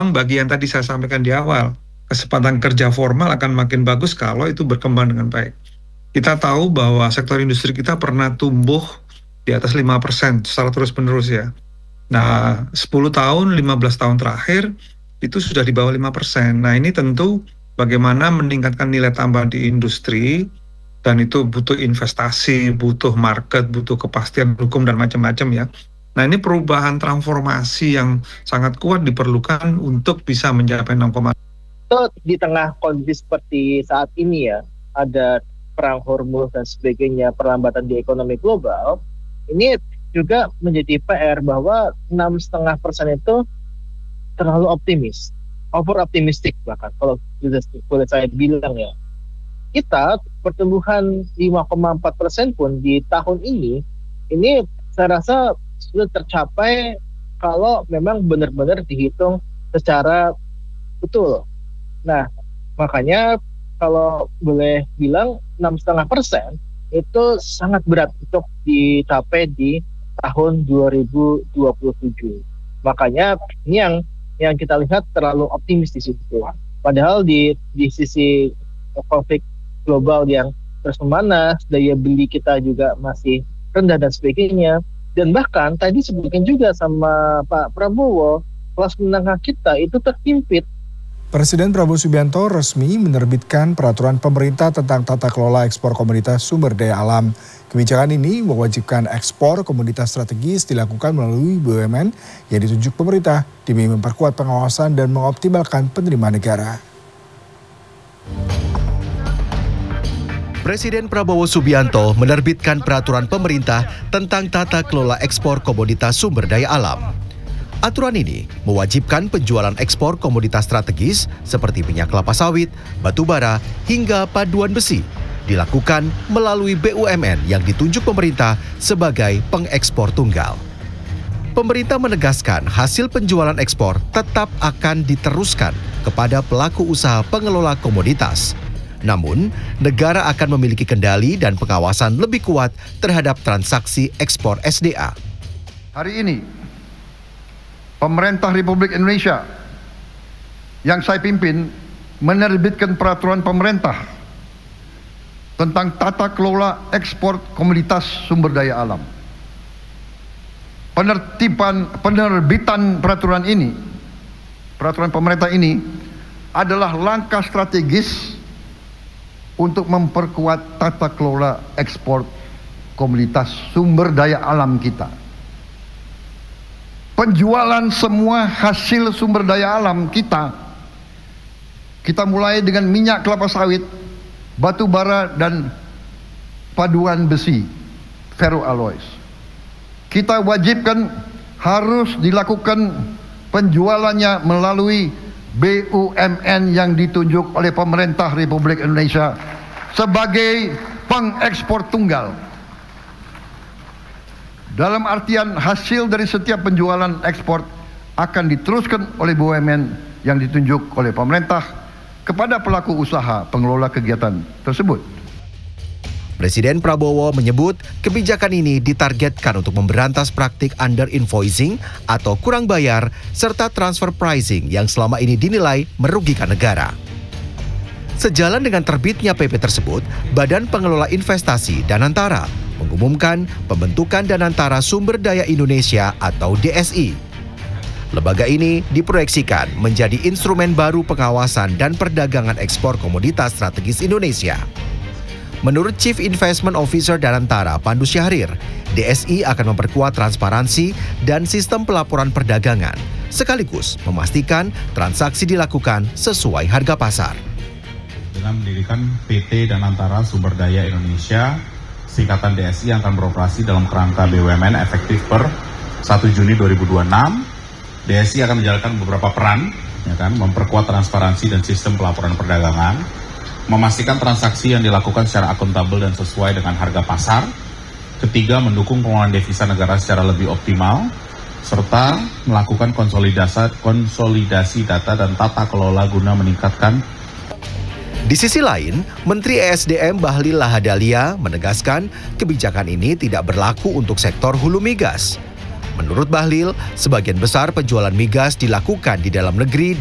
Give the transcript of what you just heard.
bagi yang tadi saya sampaikan di awal, kesempatan kerja formal akan makin bagus kalau itu berkembang dengan baik. Kita tahu bahwa sektor industri kita pernah tumbuh di atas 5% secara terus-menerus ya. Nah, 10 tahun, 15 tahun terakhir, itu sudah di bawah 5%. Nah, ini tentu bagaimana meningkatkan nilai tambah di industri, dan itu butuh investasi, butuh market, butuh kepastian hukum, dan macam-macam ya. Nah, ini perubahan transformasi yang sangat kuat diperlukan untuk bisa mencapai 6, Itu di tengah kondisi seperti saat ini ya, ada perang Hormuz dan sebagainya, perlambatan di ekonomi global, ini juga menjadi PR bahwa 6,5% itu terlalu optimis, over optimistic bahkan kalau boleh saya bilang ya. Kita pertumbuhan 5,4% pun di tahun ini saya rasa sudah tercapai kalau memang benar-benar dihitung secara betul. Nah, makanya kalau boleh bilang 6,5% itu sangat berat untuk dicapai di tahun 2027. Makanya ini yang kita lihat terlalu optimis di situ. Padahal di sisi konflik global yang terus memanas, daya beli kita juga masih rendah dan sebagainya. Dan bahkan tadi disebutkan juga sama Pak Prabowo, kelas menengah kita itu terhimpit. Presiden Prabowo Subianto resmi menerbitkan peraturan pemerintah tentang tata kelola ekspor komoditas sumber daya alam. Kebijakan ini mewajibkan ekspor komoditas strategis dilakukan melalui BUMN yang ditunjuk pemerintah demi memperkuat pengawasan dan mengoptimalkan penerimaan negara. Presiden Prabowo Subianto menerbitkan peraturan pemerintah tentang tata kelola ekspor komoditas sumber daya alam. Aturan ini mewajibkan penjualan ekspor komoditas strategis seperti minyak kelapa sawit, batu bara, hingga paduan besi dilakukan melalui BUMN yang ditunjuk pemerintah sebagai pengekspor tunggal. Pemerintah menegaskan hasil penjualan ekspor tetap akan diteruskan kepada pelaku usaha pengelola komoditas. Namun, negara akan memiliki kendali dan pengawasan lebih kuat terhadap transaksi ekspor SDA. Hari ini, Pemerintah Republik Indonesia yang saya pimpin menerbitkan peraturan pemerintah tentang tata kelola ekspor komoditas sumber daya alam. Penerbitan peraturan pemerintah ini adalah langkah strategis untuk memperkuat tata kelola ekspor komoditas sumber daya alam kita. Penjualan semua hasil sumber daya alam kita mulai dengan minyak kelapa sawit, batu bara, dan paduan besi, ferroalloys. Kita wajibkan harus dilakukan penjualannya melalui BUMN yang ditunjuk oleh pemerintah Republik Indonesia sebagai pengekspor tunggal. Dalam artian hasil dari setiap penjualan ekspor akan diteruskan oleh BUMN yang ditunjuk oleh pemerintah kepada pelaku usaha pengelola kegiatan tersebut. Presiden Prabowo menyebut kebijakan ini ditargetkan untuk memberantas praktik under invoicing atau kurang bayar serta transfer pricing yang selama ini dinilai merugikan negara. Sejalan dengan terbitnya PP tersebut, Badan Pengelola Investasi Danantara mengumumkan pembentukan Danantara Sumber Daya Indonesia atau DSI. Lembaga ini diproyeksikan menjadi instrumen baru pengawasan dan perdagangan ekspor komoditas strategis Indonesia. Menurut Chief Investment Officer Danantara, Pandu Syahrir, DSI akan memperkuat transparansi dan sistem pelaporan perdagangan, sekaligus memastikan transaksi dilakukan sesuai harga pasar. Dengan mendirikan PT Danantara Sumber Daya Indonesia, singkatan DSI yang akan beroperasi dalam kerangka BUMN efektif per 1 Juni 2026. DSI akan menjalankan beberapa peran, memperkuat transparansi dan sistem pelaporan perdagangan, memastikan transaksi yang dilakukan secara akuntabel dan sesuai dengan harga pasar. Ketiga, mendukung pengelolaan devisa negara secara lebih optimal, serta melakukan konsolidasi data dan tata kelola guna meningkatkan. Di sisi lain, Menteri ESDM Bahlil Lahadalia menegaskan kebijakan ini tidak berlaku untuk sektor hulu migas. Menurut Bahlil, sebagian besar penjualan migas dilakukan di dalam negeri